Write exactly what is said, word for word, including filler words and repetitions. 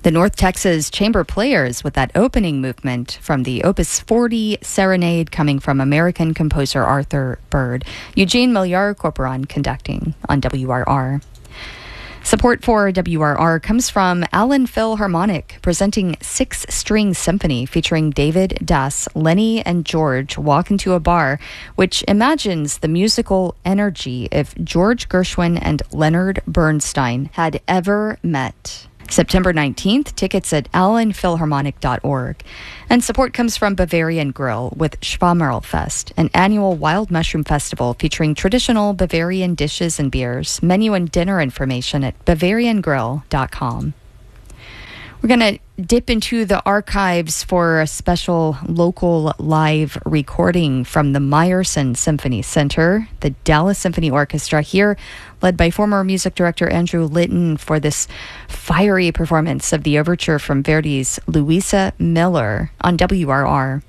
The North Texas Chamber Players with that opening movement from the Opus forty Serenade coming from American composer Arthur Bird. Eugene Milliar-Corporon conducting on W R R. Support for W R R comes from Allen Philharmonic, presenting Six String Symphony featuring David Dass, Lenny, and George walk into a bar, which imagines the musical energy if George Gershwin and Leonard Bernstein had ever met. September nineteenth, tickets at allen philharmonic dot org. And support comes from Bavarian Grill with Schwammerlfest, an annual wild mushroom festival featuring traditional Bavarian dishes and beers. Menu and dinner information at bavarian grill dot com. We're going to dip into the archives for a special local live recording from the Meyerson Symphony Center, the Dallas Symphony Orchestra here, led by former music director Andrew Litton for this fiery performance of the overture from Verdi's Louisa Miller on W R R.